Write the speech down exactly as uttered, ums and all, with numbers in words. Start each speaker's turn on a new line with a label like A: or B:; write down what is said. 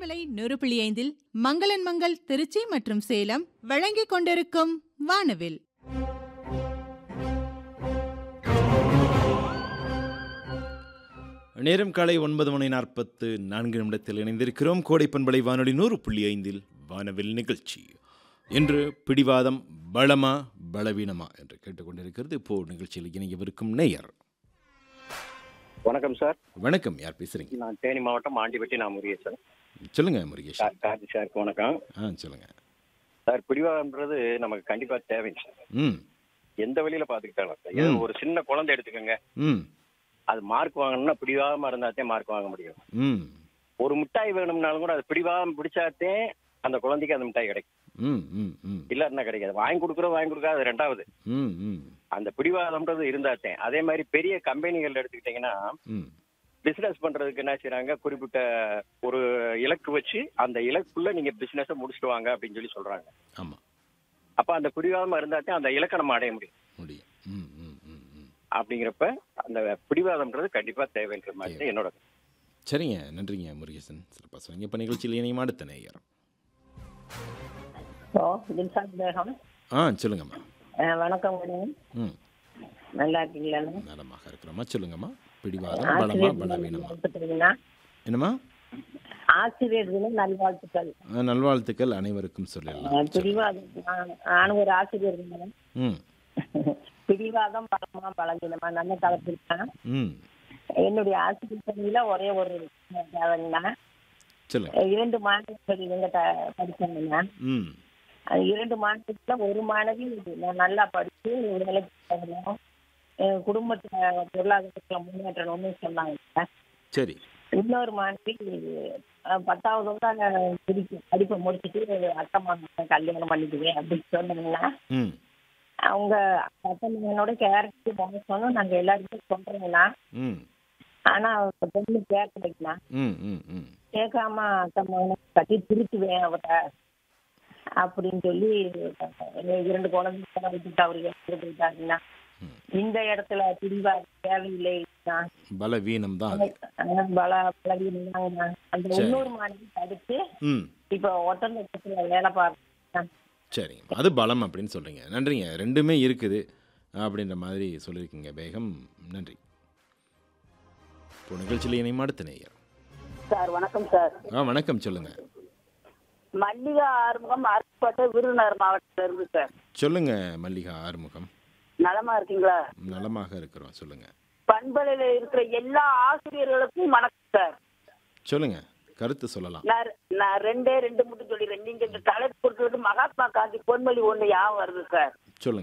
A: பண்பலை நூறு புள்ளி ஐந்தில் மங்களன் மங்கள் திருச்சி மற்றும் சேலம் வழங்கிக் கொண்டிருக்கும் வானவில்.
B: நேரம் காலை ஒன்பது மணி நாற்பத்து நான்கு நிமிடத்தில் இணைந்திருக்கிறோம். கோடை பண்பலை வானொலி நூறு புள்ளி ஐந்தில் வானவில் நிகழ்ச்சி. இன்று பிடிவாதம் பலமா பலவீனமா என்று கேட்டுக்கொண்டிருக்கிறது. இப்போ நிகழ்ச்சியில் இணையவிருக்கும் நேயர்.
C: வணக்கம் சார்.
B: வணக்கம், யார் பேசுறீங்க?
C: நான் தேனி மாவட்டம் ஆண்டிப்பட்டி, நான் முருகேசன்.
B: சொல்லுங்க முருகேசன்.
C: கார்த்தி சாருக்கு வணக்கம்.
B: ஆ சொல்லுங்க
C: சார். பிடிவாதம்ன்றது நமக்கு கண்டிப்பா தேவைங்க சார்.
B: ம்
C: எந்த வழியில பாத்துக்கிட்டாலும் சார். ஏதோ ஒரு சின்ன குழந்தை எடுத்துக்கோங்க,
B: ம்
C: அது மார்க் வாங்கணும்னா பிடிவாதமா இருந்தாத்தே மார்க் வாங்க முடியும்.
B: ம்
C: ஒரு மிட்டாய் வேணும்னாலும் கூட அது பிடிவாதம் பிடிச்சாத்தே அந்த குழந்தைக்கு அந்த மிட்டாய் கிடைக்கும்.
B: ம் ம் ம்
C: இல்லன்னா கிடைக்காது. வாங்கி கொடுக்குறோம் வாங்கி கொடுக்காது, அது ரெண்டாவது.
B: ம் ம்
C: அந்த பிடிவாதம்ன்றது இருந்தாத்தே. அதே மாதிரி பெரிய கம்பெனிகள் எடுத்துக்கிட்டீங்கன்னா
B: ம்
C: பிசினஸ் பண்றதுக்கு என்ன செய்யறாங்க, குறிப்பிட்ட ஒரு இலக்கு வச்சு அந்த இலக்குள்ள நீங்க பிசினஸை முடிச்சுட்டு வாங்க அப்படின்னு சொல்லி சொல்றாங்க.
B: ஆமா.
C: அப்ப அந்த பிடிவாதமா இருந்தாத்தே அந்த இலக்கை நம்ம அடைய முடியும்
B: முடியும். ம் ம் ம் ம்
C: அப்படிங்கிறப்ப அந்த பிடிவாதம்ன்றது கண்டிப்பா தேவைன்ற மாதிரி என்னோட.
B: சரிங்க, நன்றிங்க முருகேசன். சிறப்பாக சொன்னீங்க. இப்போ நிகழ்ச்சியில் இணையும் அடுத்த நேயர்.
D: ஹலோ, தில்ஷாத் பேகம்.
B: ஆ சொல்லுங்கம்மா.
D: அஹ் வணக்கம் மேடம்.
B: ம்
D: நல்லா இருக்கீங்களா?
B: நலமாக இருக்கிறோம்மா. சொல்லுங்கம்மா. பிடிவாதம் பலமா பலவீனமா?
D: ஆசிரியர்
B: என்னம்மா?
D: ஆசிரியர் தின நல்வாழ்த்துக்கள்.
B: ஆ, நல்வாழ்த்துக்கள் அனைவருக்கும் சொல்லலாம்.
D: அஹ் பிடிவாதம், நான் நானும் ஒரு ஆசிரியர் மேடம்.
B: ம்
D: பிடிவாதம் பலமா பலவீனமா நல்ல காலத்தில்
B: ம்
D: என்னுடைய ஆசிரியர் பணியில ஒரே ஒரு தேவைங்கன்னா,
B: சொல்லுங்க.
D: இரண்டு மாணவிகள் இவங்க படிச்சாங்கன்னா,
B: ம்
D: அது இரண்டு மாணவிகள்ல ஒரு மாணவி நான் நல்லா படிச்சு வேலைக்கு போகணும், என் குடும்பத்துல பொருளாதாரத்துல முன்னேற்றணும்னு சொன்னாங்க.
B: சரி.
D: இன்னொரு மாணவி அஹ், பத்தாவது தான் படிப்பு படிப்பை முடிச்சுட்டு அக்கம்மா கல்யாணம் பண்ணிக்குவேன் அப்படின்னு சொன்னாங்கன்னா,
B: ம்
D: அவங்க அக்கம்மானோட கேரக்டர் மோசம்னு நாங்க எல்லாருமே சொல்றோம்னா,
B: ம்
D: ஆனா அவங்க பொண்ணு கேட்கலைங்களா,
B: ம் ம் ம்
D: கேட்காம அக்கம்மா கட்டி திருத்துவேன் அவட்ட அப்படின்னு சொல்லி இரண்டு குழந்தைங்க விட்டுட்டு அவரு எடுத்துட்டு போயிட்டாருன்னா, இந்த இடத்துல பிடிவா தேவையில்லை.
B: பலவீனம் தான்.
D: பல பலவீனம். அந்த இன்னொரு மாணவி படிச்சு
B: ம்
D: இப்ப ஒட்டந்தத்துல வேலை பார்க்க.
B: சரிங்க, அது பலம் அப்படின்னு சொல்கிறீங்க. நன்றிங்க. ரெண்டுமே இருக்குது அப்படின்ற மாதிரி சொல்லியிருக்கீங்க பேகம். நன்றி. இப்போ நிகழ்ச்சியில் இணையும் அடுத்த நேயர்.
E: சார் வணக்கம் சார்.
B: ஆ வணக்கம், சொல்லுங்கள்.
E: மல்லிகா ஆறுமுகம், அருப்புக்கோட்டை, விருதுநகர் மாவட்டத்தில் இருந்து சார்.
B: சொல்லுங்க மல்லிகா ஆறுமுகம்.
E: நலமா இருக்கீங்களா?
B: நலமாக இருக்கிறோம். சொல்லுங்க.
E: பண்பலையில இருக்கிற எல்லா ஆசிரியர்களுக்கும் வணக்கம் சார்.
B: சொல்லுங்க, கருத்து சொல்லலாம்.
E: நான் நான் ரெண்டே ரெண்டு மட்டும் சொல்லிடுறேன். நீங்க இந்த தலைப்பு கொடுத்துட்டு மகாத்மா காந்தி பொன்மொழி ஒண்ணு ஞாபகம் வருது சார்.